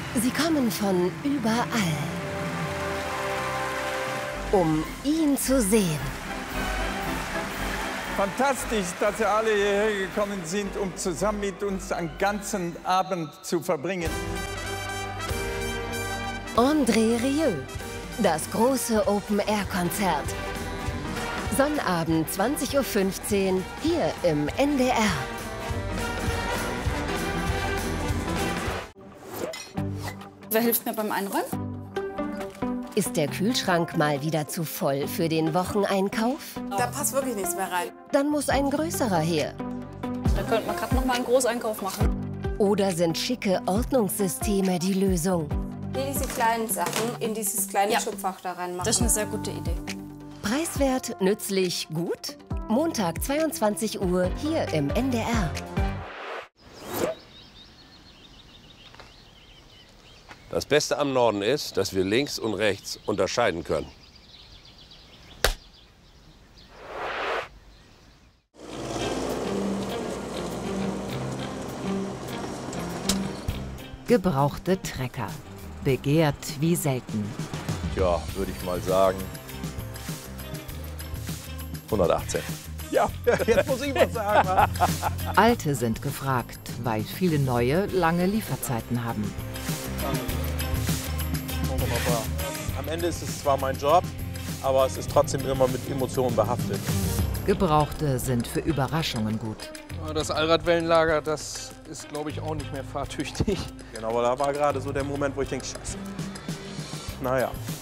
Sie kommen von überall, um ihn zu sehen. Fantastisch, dass Sie alle hierher gekommen sind, um zusammen mit uns einen ganzen Abend zu verbringen. André Rieu, das große Open-Air-Konzert. Sonnabend 20:15 Uhr hier im NDR. Wer hilft mir beim Einräumen? Ist der Kühlschrank mal wieder zu voll für den Wocheneinkauf? Da passt wirklich nichts mehr rein. Dann muss ein größerer her. Da könnte man gerade noch mal einen Großeinkauf machen. Oder sind schicke Ordnungssysteme die Lösung? Diese kleinen Sachen in dieses kleine Schubfach da reinmachen. Das ist eine sehr gute Idee. Preiswert, nützlich, gut? Montag 22 Uhr hier im NDR. Das Beste am Norden ist, dass wir links und rechts unterscheiden können. Gebrauchte Trecker. Begehrt wie selten. Ja, würde ich mal sagen 118. Ja, jetzt muss ich was sagen. Alte sind gefragt, weil viele neue lange Lieferzeiten haben. Am Ende ist es zwar mein Job, aber es ist trotzdem immer mit Emotionen behaftet. Gebrauchte sind für Überraschungen gut. Das Allradwellenlager, das ist, glaube ich, auch nicht mehr fahrtüchtig. Genau, aber da war gerade so der Moment, wo ich denke, scheiße. Naja.